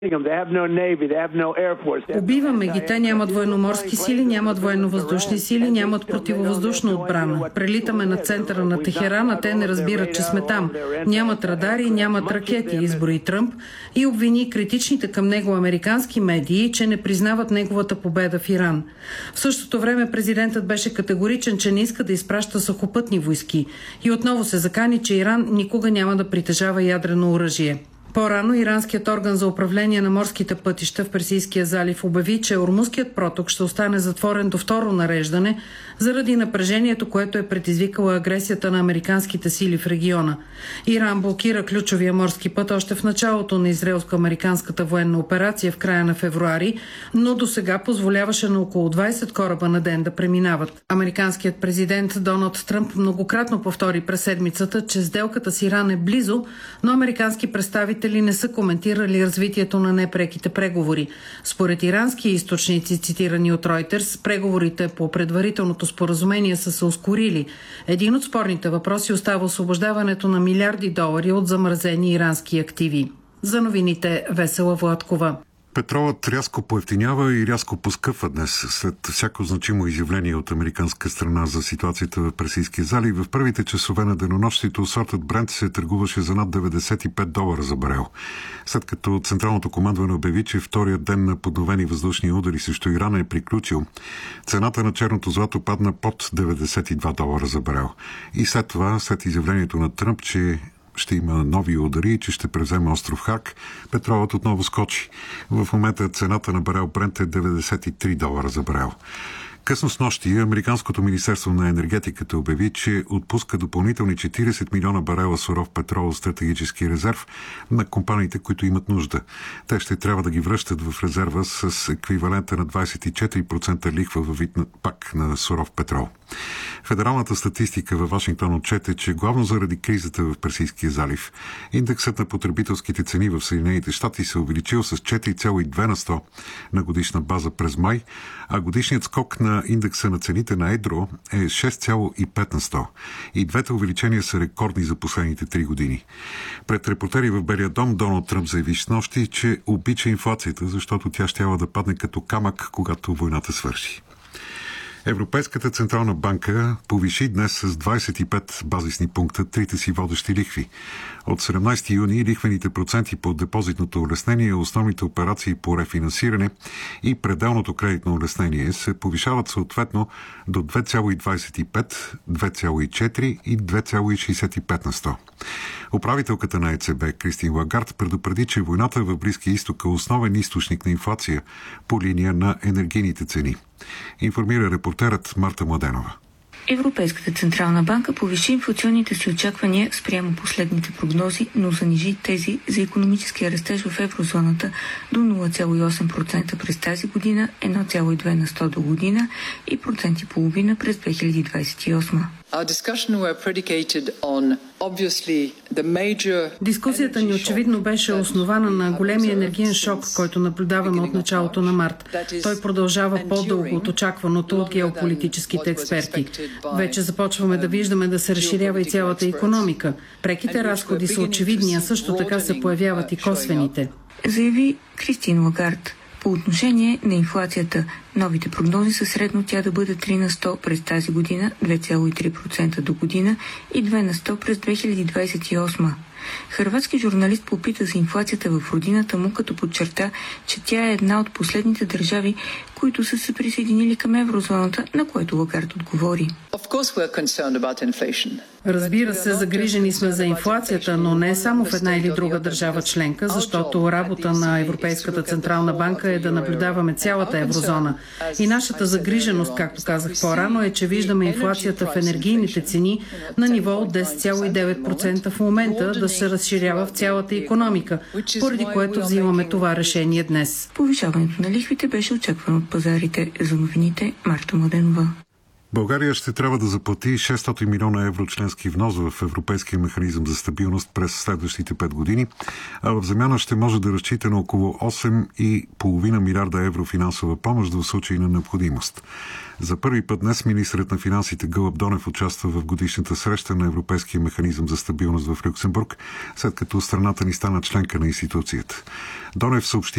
Убиваме ги, те нямат военноморски сили, нямат военновъздушни сили, нямат противовъздушна отбрана. Прелитаме на центъра на Техеран, а те не разбират, че сме там. Нямат радари, нямат ракети, изброи Тръмп и обвини критичните към него американски медии, че не признават неговата победа в Иран. В същото време президентът беше категоричен, че не иска да изпраща сухопътни войски и отново се закани, че Иран никога няма да притежава ядрено оръжие. По-рано иранският орган за управление на морските пътища в Персийския залив обяви, че Ормузският проток ще остане затворен до второ нареждане заради напрежението, което е предизвикала агресията на американските сили в региона. Иран блокира ключовия морски път още в началото на израелско-американската военна операция в края на февруари, но досега позволяваше на около 20 кораба на ден да преминават. Американският президент Доналд Тръмп многократно повтори през седмицата, че сделката с Иран е близо, но американски представители не са коментирали развитието на непреките преговори. Според ирански източници, цитирани от Reuters, преговорите по предварителното споразумение са се ускорили. Един от спорните въпроси остава освобождаването на милиарди долари от замразени ирански активи. За новините Весела Владкова. Петролът рязко поевтинява и рязко поскъпва днес след всяко значимо изявление от американска страна за ситуацията в Персийския залив. В първите часове на денонощието сортът Брент се търгуваше за над $95 за барел. След като Централното командване обяви, че вторият ден на подновени въздушни удари срещу Иран е приключил, цената на черното злато падна под $92 за барел. И след това, след изявлението на Тръмп, че ще има нови удари и че ще превземе остров Хак, петролът отново скочи. В момента цената на барел Брент е $93 за барел. Късно снощи Американското министерство на енергетиката обяви, че отпуска допълнителни 40 милиона барела суров петрол от стратегически резерв на компаниите, които имат нужда. Те ще трябва да ги връщат в резерва с еквивалента на 24% лихва във вид пак на суров петрол. Федералната статистика във Вашингтон отчете, че главно заради кризата в Персийския залив, индексът на потребителските цени в Съединените щати се увеличил с 4,2 на 100 на годишна база през май, а годишният скок на индекса на цените на едро е 6,5 на 100. И двете увеличения са рекордни за последните 3 години. Пред репортери в Белия дом Доналд Тръмп заяви снощи, че обича инфлацията, защото тя щяла да падне като камък, когато войната свърши. Европейската централна банка повиши днес с 25 базисни пункта трите си водещи лихви. От 17 юни лихвените проценти по депозитното улеснение, основните операции по рефинансиране и пределното кредитно улеснение се повишават съответно до 2,25, 2,4 и 2,65 на 100. Управителката на ЕЦБ Кристин Лагард предупреди, че войната в Близкия изток е основен източник на инфлация по линия на енергийните цени. Информира репортерът Марта Младенова. Европейската централна банка повиши инфлационните си очаквания спрямо последните прогнози, но занижи тези за икономическия растеж в еврозоната до 0,8% през тази година, 1,2 на 100 до година и 1,5% през 2028. Дискусията ни очевидно беше основана на големия енергиен шок, който наблюдаваме от началото на март. Той продължава по-дълго от очакваното от геополитическите експерти. Вече започваме да виждаме да се разширява и цялата икономика. Преките разходи са очевидни, а също така се появяват и косвените. Заяви Кристин Лагард. По отношение на инфлацията, новите прогнози са средно тя да бъде 3 на 100 през тази година, 2,3% до година и 2 на 100 през 2028. Хърватски журналист попита за инфлацията в родината му, като подчерта, че тя е една от последните държави, които са се присъединили към еврозоната, на което Лагард отговори. Разбира се, загрижени сме за инфлацията, но не само в една или друга държава членка, защото работа на Европейската централна банка е да наблюдаваме цялата еврозона. И нашата загриженост, както казах по-рано, е, че виждаме инфлацията в енергийните цени на ниво от 10,9% в момента да се разширява в цялата икономика, поради което взимаме това решение днес. Повишаването на лихвите беше очаквано от пазарите. За новините Марта Младенова. България ще трябва да заплати 600 милиона евро членски внос в Европейския механизъм за стабилност през следващите 5 години, а в замяна ще може да разчита на около 8,5 милиарда евро финансова помощ в случай на необходимост. За първи път днес министърът на финансите Гълъб Донев участва в годишната среща на Европейския механизъм за стабилност в Люксембург, след като страната ни стана членка на институцията. Донев съобщи,